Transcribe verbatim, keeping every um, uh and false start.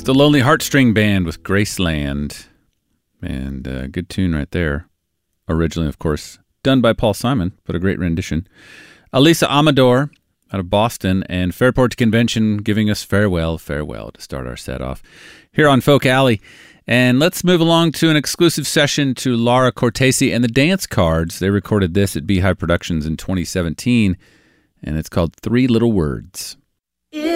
The Lonely Heartstring Band with Graceland. And uh, good tune right there. Originally, of course, done by Paul Simon, but a great rendition. Elisa Amador out of Boston, and Fairport Convention giving us Farewell, Farewell to start our set off here on Folk Alley. And let's move along to an exclusive session to Laura Cortese and the Dance Cards. They recorded this at Beehive Productions in twenty seventeen, and it's called Three Little Words.